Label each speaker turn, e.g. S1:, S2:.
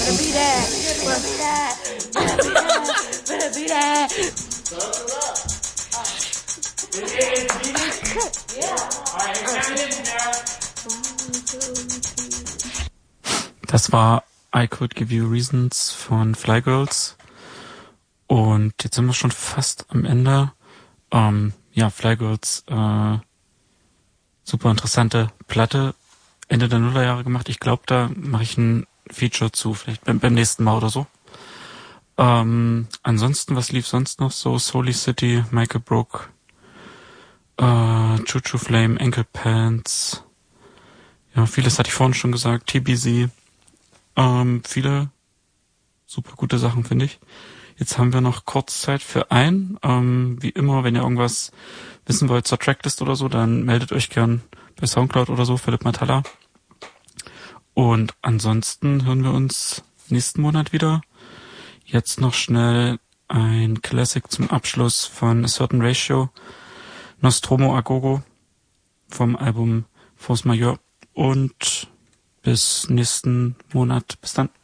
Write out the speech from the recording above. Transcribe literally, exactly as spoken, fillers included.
S1: Better be that. Better be that. Better be that. Better be that.
S2: Das war I Could Give You Reasons von Fly Girls. Und jetzt sind wir schon fast am Ende. Ähm, ja, Fly Girls, äh, super interessante Platte, Ende der Nullerjahre gemacht. Ich glaube, da mache ich ein Feature zu, vielleicht beim, beim nächsten Mal oder so. Ähm, ansonsten, was lief sonst noch so? Soul City, Michael Brook, äh, Choo Choo Flame, Ankle Pants. Ja, vieles hatte ich vorhin schon gesagt. T B Z. Ähm, viele super gute Sachen, finde ich. Jetzt haben wir noch kurz Zeit für ein. Ähm, wie immer, wenn ihr irgendwas wissen wollt zur Tracklist oder so, dann meldet euch gern bei Soundcloud oder so, Philipp Matala. Und ansonsten hören wir uns nächsten Monat wieder. Jetzt noch schnell ein Classic zum Abschluss von A Certain Ratio, Nostromo Agogo vom Album Force Majeure. Und bis nächsten Monat. Bis dann.